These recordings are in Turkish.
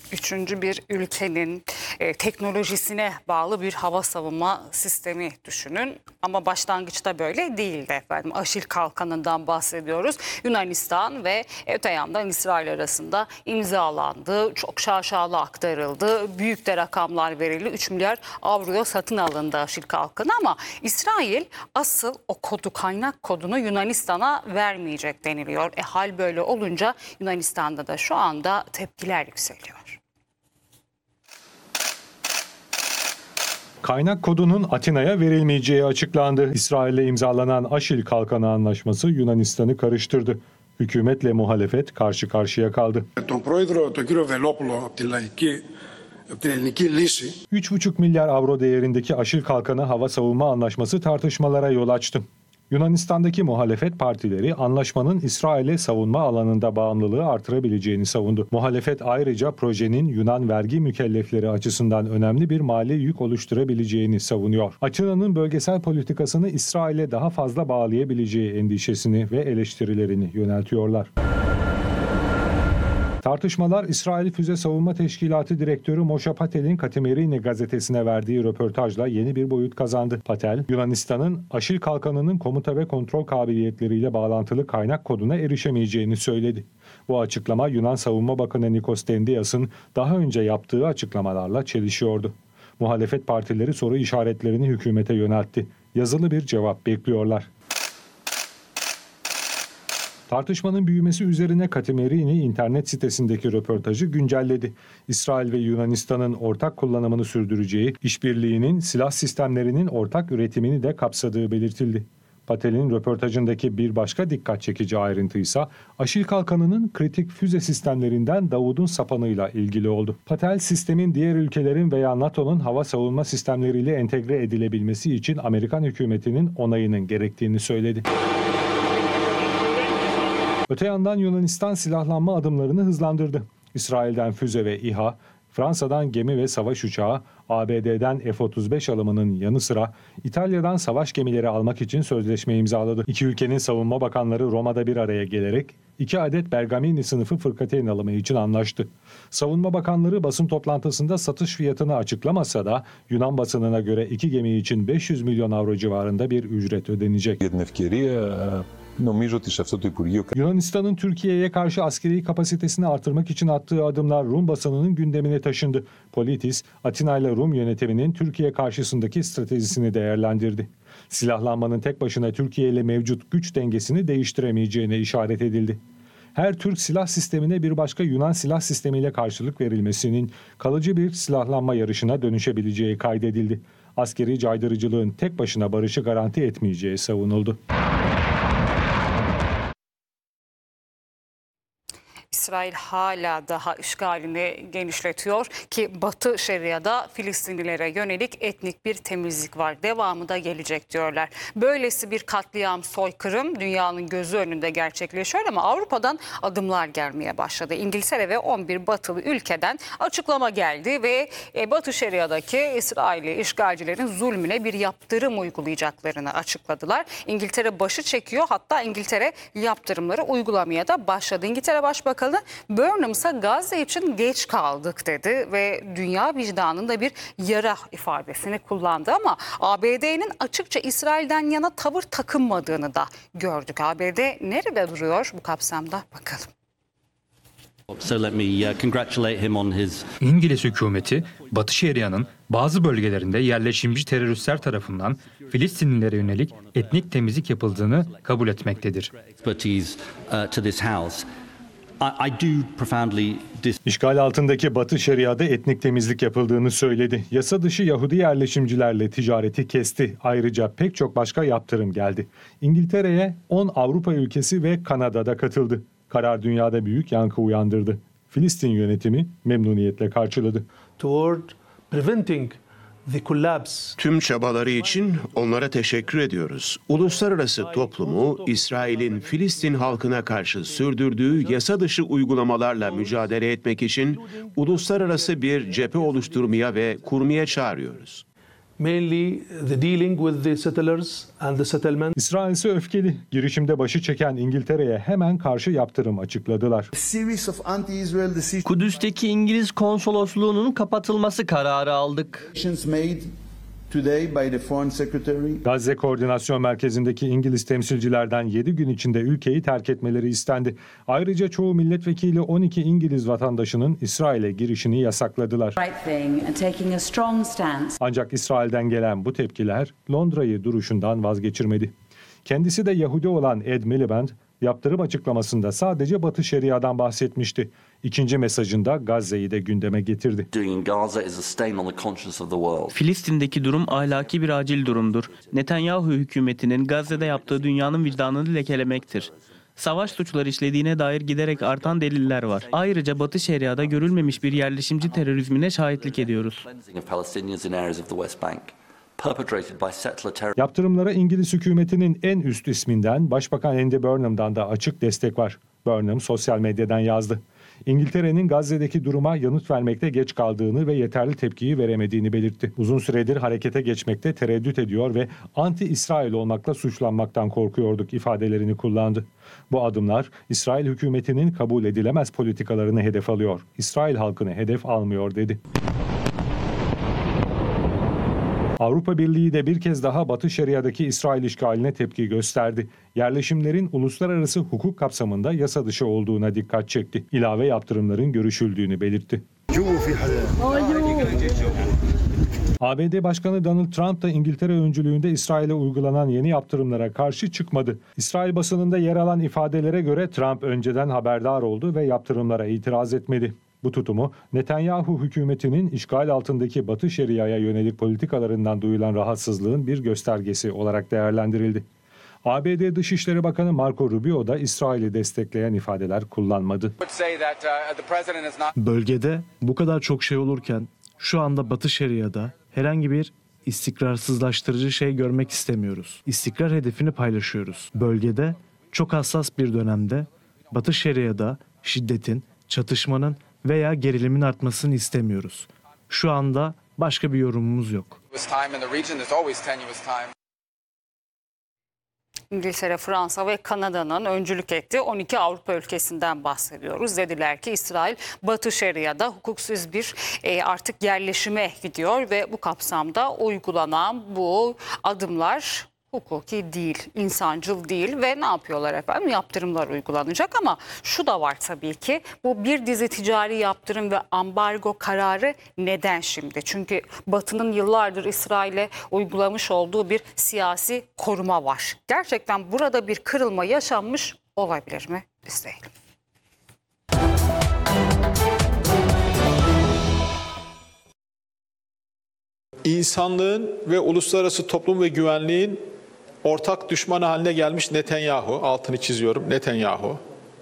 Üçüncü bir ülkenin teknolojisine bağlı bir hava savunma sistemi düşünün. Ama başlangıçta böyle değildi efendim. Aşil Kalkanı'ndan bahsediyoruz. Yunanistan ve öte yandan İsrail arasında imzalandı. Çok şaşalı aktarıldı. Büyük de rakamlar verildi. 3 milyar avroya satın alındı Aşil Kalkanı ama İsrail asıl o kodu, kaynak kodunu Yunanistan'a vermeyecek deniliyor. Hal böyle olunca Yunanistan'da da şu anda tepkiler yükseliyor. Kaynak kodunun Atina'ya verilmeyeceği açıklandı. İsrail'le imzalanan Aşil Kalkanı Anlaşması Yunanistan'ı karıştırdı. Hükümetle muhalefet karşı karşıya kaldı. 3,5 milyar avro değerindeki Aşil Kalkanı hava savunma anlaşması tartışmalara yol açtı. Yunanistan'daki muhalefet partileri anlaşmanın İsrail'e savunma alanında bağımlılığı artırabileceğini savundu. Muhalefet ayrıca projenin Yunan vergi mükellefleri açısından önemli bir mali yük oluşturabileceğini savunuyor. Atina'nın bölgesel politikasını İsrail'e daha fazla bağlayabileceği endişesini ve eleştirilerini yöneltiyorlar. Tartışmalar İsrail Füze Savunma Teşkilatı Direktörü Moshe Patel'in Katemerini gazetesine verdiği röportajla yeni bir boyut kazandı. Patel, Yunanistan'ın Aşil Kalkanı'nın komuta ve kontrol kabiliyetleriyle bağlantılı kaynak koduna erişemeyeceğini söyledi. Bu açıklama Yunan Savunma Bakanı Nikos Dendias'ın daha önce yaptığı açıklamalarla çelişiyordu. Muhalefet partileri soru işaretlerini hükümete yöneltti. Yazılı bir cevap bekliyorlar. Tartışmanın büyümesi üzerine Katemerini internet sitesindeki röportajı güncelledi. İsrail ve Yunanistan'ın ortak kullanımını sürdüreceği, işbirliğinin silah sistemlerinin ortak üretimini de kapsadığı belirtildi. Patel'in röportajındaki bir başka dikkat çekici ayrıntıysa Aşil Kalkanı'nın kritik füze sistemlerinden Davud'un sapanıyla ilgili oldu. Patel, sistemin diğer ülkelerin veya NATO'nun hava savunma sistemleriyle entegre edilebilmesi için Amerikan hükümetinin onayının gerektiğini söyledi. Öte yandan Yunanistan silahlanma adımlarını hızlandırdı. İsrail'den füze ve İHA, Fransa'dan gemi ve savaş uçağı, ABD'den F-35 alımının yanı sıra İtalya'dan savaş gemileri almak için sözleşme imzaladı. İki ülkenin savunma bakanları Roma'da bir araya gelerek 2 adet Bergamini sınıfı fırkateyn alımı için anlaştı. Savunma bakanları basın toplantısında satış fiyatını açıklamasa da Yunan basınına göre iki gemi için 500 milyon avro civarında bir ücret ödenecek. Yunanistan'ın Türkiye'ye karşı askeri kapasitesini artırmak için attığı adımlar Rum basınının gündemine taşındı. Politis, Atina ile Rum yönetiminin Türkiye karşısındaki stratejisini değerlendirdi. Silahlanmanın tek başına Türkiye ile mevcut güç dengesini değiştiremeyeceğine işaret edildi. Her Türk silah sistemine bir başka Yunan silah sistemiyle karşılık verilmesinin kalıcı bir silahlanma yarışına dönüşebileceği kaydedildi. Askeri caydırıcılığın tek başına barışı garanti etmeyeceği savunuldu. İsrail hala daha işgalini genişletiyor ki Batı Şeria'da Filistinlilere yönelik etnik bir temizlik var. Devamı da gelecek diyorlar. Böylesi bir katliam, soykırım dünyanın gözü önünde gerçekleşiyor ama Avrupa'dan adımlar gelmeye başladı. İngiltere ve 11 batılı ülkeden açıklama geldi ve Batı Şeria'daki İsrail'i işgalcilerin zulmüne bir yaptırım uygulayacaklarını açıkladılar. İngiltere başı çekiyor, hatta İngiltere yaptırımları uygulamaya da başladı. İngiltere Başbakanı Burnham'sa Gazze için geç kaldık dedi ve dünya vicdanında bir yara ifadesini kullandı ama ABD'nin açıkça İsrail'den yana tavır takınmadığını da gördük. ABD nerede duruyor bu kapsamda bakalım. İngiliz hükümeti Batı Şeria'nın bazı bölgelerinde yerleşimci teröristler tarafından Filistinlilere yönelik etnik temizlik yapıldığını kabul etmektedir. İşgal altındaki Batı Şeria'da etnik temizlik yapıldığını söyledi. Yasa dışı Yahudi yerleşimcilerle ticareti kesti. Ayrıca pek çok başka yaptırım geldi. İngiltere'ye 10 Avrupa ülkesi ve Kanada'da katıldı. Karar dünyada büyük yankı uyandırdı. Filistin yönetimi memnuniyetle karşıladı. Tüm çabaları için onlara teşekkür ediyoruz. Uluslararası toplumu İsrail'in Filistin halkına karşı sürdürdüğü yasa dışı uygulamalarla mücadele etmek için uluslararası bir cephe oluşturmaya ve kurmaya çağırıyoruz. mainly the dealing with the settlers and the settlement. İsrail ise öfkeli. Girişimde başı çeken İngiltere'ye hemen karşı yaptırım açıkladılar. Kudüs'teki İngiliz konsolosluğunun kapatılması kararı aldık. Gazze Koordinasyon Merkezi'ndeki İngiliz temsilcilerden 7 gün içinde ülkeyi terk etmeleri istendi. Ayrıca çoğu milletvekili 12 İngiliz vatandaşının İsrail'e girişini yasakladılar. Ancak İsrail'den gelen bu tepkiler Londra'yı duruşundan vazgeçirmedi. Kendisi de Yahudi olan Ed Miliband, yaptırım açıklamasında sadece Batı Şeria'dan bahsetmişti. İkinci mesajında Gazze'yi de gündeme getirdi. Filistin'deki durum ahlaki bir acil durumdur. Netanyahu hükümetinin Gazze'de yaptığı dünyanın vicdanını lekelemektir. Savaş suçları işlediğine dair giderek artan deliller var. Ayrıca Batı Şeria'da görülmemiş bir yerleşimci terörizmine şahitlik ediyoruz. Yaptırımlara İngiliz hükümetinin en üst isminden Başbakan Andy Burnham'dan da açık destek var. Burnham sosyal medyadan yazdı. İngiltere'nin Gazze'deki duruma yanıt vermekte geç kaldığını ve yeterli tepkiyi veremediğini belirtti. Uzun süredir harekete geçmekte tereddüt ediyor ve anti-İsrail olmakla suçlanmaktan korkuyorduk ifadelerini kullandı. Bu adımlar İsrail hükümetinin kabul edilemez politikalarını hedef alıyor. İsrail halkını hedef almıyor dedi. Avrupa Birliği de bir kez daha Batı Şeria'daki İsrail işgaline tepki gösterdi. Yerleşimlerin uluslararası hukuk kapsamında yasa dışı olduğuna dikkat çekti. İlave yaptırımların görüşüldüğünü belirtti. ABD Başkanı Donald Trump da İngiltere öncülüğünde İsrail'e uygulanan yeni yaptırımlara karşı çıkmadı. İsrail basınında yer alan ifadelere göre Trump önceden haberdar oldu ve yaptırımlara itiraz etmedi. Bu tutumu Netanyahu hükümetinin işgal altındaki Batı Şeria'ya yönelik politikalarından duyulan rahatsızlığın bir göstergesi olarak değerlendirildi. ABD Dışişleri Bakanı Marco Rubio da İsrail'i destekleyen ifadeler kullanmadı. Bölgede bu kadar çok şey olurken şu anda Batı Şeria'da herhangi bir istikrarsızlaştırıcı şey görmek istemiyoruz. İstikrar hedefini paylaşıyoruz. Bölgede çok hassas bir dönemde Batı Şeria'da şiddetin, çatışmanın veya gerilimin artmasını istemiyoruz. Şu anda başka bir yorumumuz yok. İngiltere, Fransa ve Kanada'nın öncülük ettiği 12 Avrupa ülkesinden bahsediyoruz. Dediler ki İsrail Batı Şeria'da hukuksuz bir artık yerleşime gidiyor ve bu kapsamda uygulanan bu adımlar hukuki değil, insancıl değil ve ne yapıyorlar efendim? Yaptırımlar uygulanacak ama şu da var tabii ki, bu bir dizi ticari yaptırım ve ambargo kararı neden şimdi? Çünkü Batı'nın yıllardır İsrail'e uygulamış olduğu bir siyasi koruma var. Gerçekten burada bir kırılma yaşanmış olabilir mi? İzleyelim. İnsanlığın ve uluslararası toplum ve güvenliğin ortak düşmanı haline gelmiş Netanyahu, altını çiziyorum, Netanyahu,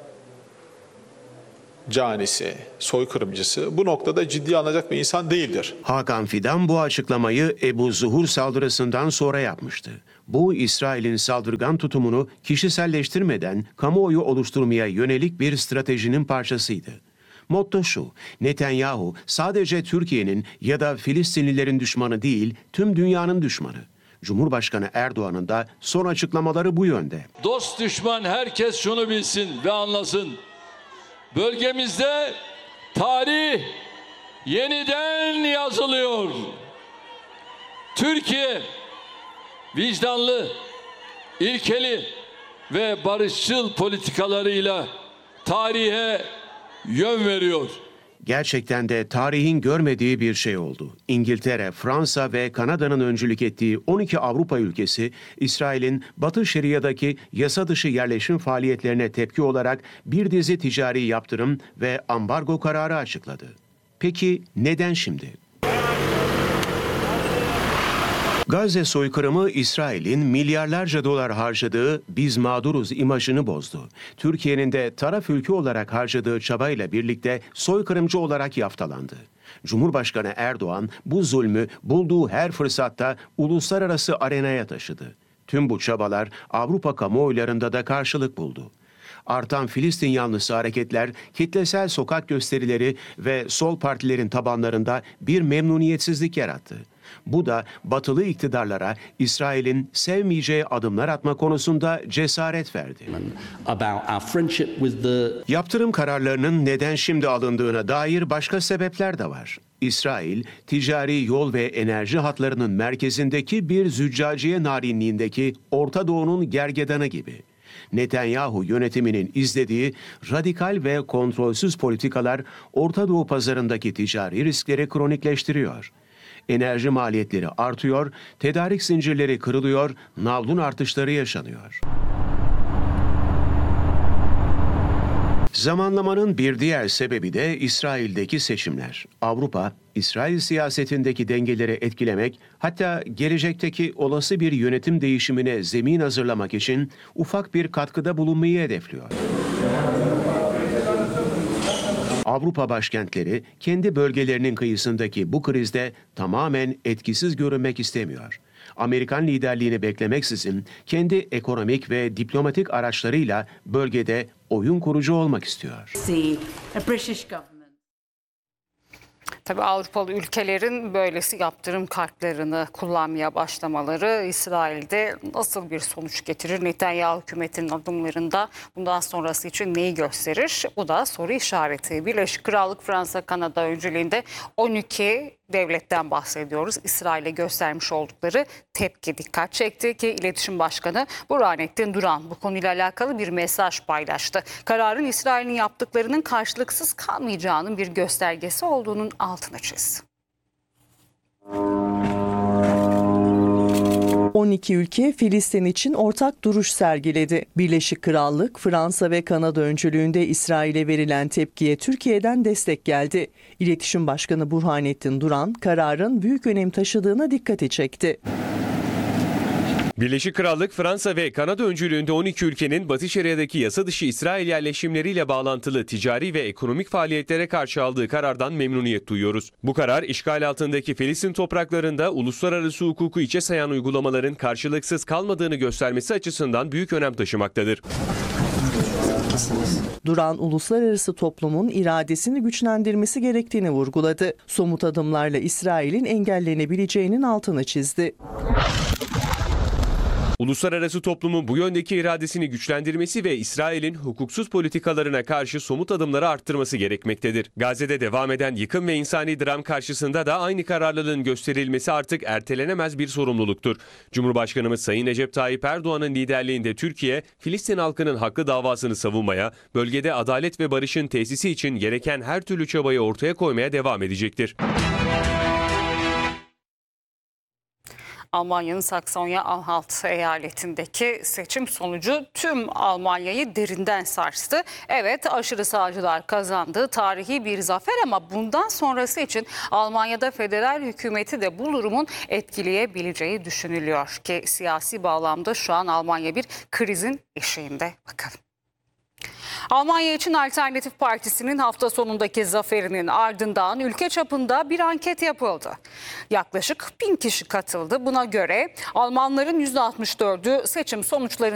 canisi, soykırımcısı bu noktada ciddiye alınacak bir insan değildir. Hakan Fidan bu açıklamayı Ebu Zuhur saldırısından sonra yapmıştı. Bu İsrail'in saldırgan tutumunu kişiselleştirmeden kamuoyu oluşturmaya yönelik bir stratejinin parçasıydı. Motto şu: Netanyahu sadece Türkiye'nin ya da Filistinlilerin düşmanı değil, tüm dünyanın düşmanı. Cumhurbaşkanı Erdoğan'ın da son açıklamaları bu yönde. Dost düşman herkes şunu bilsin ve anlasın. Bölgemizde tarih yeniden yazılıyor. Türkiye vicdanlı, ilkeli ve barışçıl politikalarıyla tarihe yön veriyor. Gerçekten de tarihin görmediği bir şey oldu. İngiltere, Fransa ve Kanada'nın öncülük ettiği 12 Avrupa ülkesi, İsrail'in Batı Şeria'daki yasa dışı yerleşim faaliyetlerine tepki olarak bir dizi ticari yaptırım ve ambargo kararı açıkladı. Peki neden şimdi? Gazze soykırımı İsrail'in milyarlarca dolar harcadığı "biz mağduruz" imajını bozdu. Türkiye'nin de taraf ülke olarak harcadığı çabayla birlikte soykırımcı olarak yaftalandı. Cumhurbaşkanı Erdoğan bu zulmü bulduğu her fırsatta uluslararası arenaya taşıdı. Tüm bu çabalar Avrupa kamuoylarında da karşılık buldu. Artan Filistin yanlısı hareketler, kitlesel sokak gösterileri ve sol partilerin tabanlarında bir memnuniyetsizlik yarattı. Bu da batılı iktidarlara İsrail'in sevmeyeceği adımlar atma konusunda cesaret verdi. Yaptırım kararlarının neden şimdi alındığına dair başka sebepler de var. İsrail, ticari yol ve enerji hatlarının merkezindeki bir züccaciye narinliğindeki Orta Doğu'nun gergedanı gibi. Netanyahu yönetiminin izlediği radikal ve kontrolsüz politikalar Orta Doğu pazarındaki ticari riskleri kronikleştiriyor. Enerji maliyetleri artıyor, tedarik zincirleri kırılıyor, navlun artışları yaşanıyor. Zamanlamanın bir diğer sebebi de İsrail'deki seçimler. Avrupa, İsrail siyasetindeki dengeleri etkilemek, hatta gelecekteki olası bir yönetim değişimine zemin hazırlamak için ufak bir katkıda bulunmayı hedefliyor. Avrupa başkentleri kendi bölgelerinin kıyısındaki bu krizde tamamen etkisiz görünmek istemiyor. Amerikan liderliğini beklemeksizin kendi ekonomik ve diplomatik araçlarıyla bölgede oyun kurucu olmak istiyor. Tabii Avrupalı ülkelerin böylesi yaptırım kartlarını kullanmaya başlamaları İsrail'de nasıl bir sonuç getirir? Netanyahu hükümetinin adımlarında bundan sonrası için neyi gösterir? Bu da soru işareti. Birleşik Krallık, Fransa, Kanada öncülüğünde 12 devletten bahsediyoruz. İsrail'e göstermiş oldukları tepki dikkat çekti ki İletişim Başkanı Burhanettin Duran bu konuyla alakalı bir mesaj paylaştı. Kararın İsrail'in yaptıklarının karşılıksız kalmayacağının bir göstergesi olduğunun altını çizdi. 12 ülke Filistin için ortak duruş sergiledi. Birleşik Krallık, Fransa ve Kanada öncülüğünde İsrail'e verilen tepkiye Türkiye'den destek geldi. İletişim Başkanı Burhanettin Duran, kararın büyük önem taşıdığına dikkati çekti. Birleşik Krallık, Fransa ve Kanada öncülüğünde 12 ülkenin Batı Şeria'daki yasa dışı İsrail yerleşimleriyle bağlantılı ticari ve ekonomik faaliyetlere karşı aldığı karardan memnuniyet duyuyoruz. Bu karar, işgal altındaki Filistin topraklarında uluslararası hukuku içe sayan uygulamaların karşılıksız kalmadığını göstermesi açısından büyük önem taşımaktadır. Duran, uluslararası toplumun iradesini güçlendirmesi gerektiğini vurguladı. Somut adımlarla İsrail'in engellenebileceğinin altını çizdi. Uluslararası toplumun bu yöndeki iradesini güçlendirmesi ve İsrail'in hukuksuz politikalarına karşı somut adımları arttırması gerekmektedir. Gazze'de devam eden yıkım ve insani dram karşısında da aynı kararlılığın gösterilmesi artık ertelenemez bir sorumluluktur. Cumhurbaşkanımız Sayın Recep Tayyip Erdoğan'ın liderliğinde Türkiye, Filistin halkının haklı davasını savunmaya, bölgede adalet ve barışın tesisi için gereken her türlü çabayı ortaya koymaya devam edecektir. Almanya'nın Saksonya-Anhalt eyaletindeki seçim sonucu tüm Almanya'yı derinden sarstı. Evet, aşırı sağcılar kazandı. Tarihi bir zafer ama bundan sonrası için Almanya'da federal hükümeti de bu durumun etkileyebileceği düşünülüyor ki siyasi bağlamda şu an Almanya bir krizin eşiğinde. Bakalım. Almanya için Alternatif Partisi'nin hafta sonundaki zaferinin ardından ülke çapında bir anket yapıldı. Yaklaşık 1000 kişi katıldı. Buna göre Almanların %64'ü seçim sonuçlarını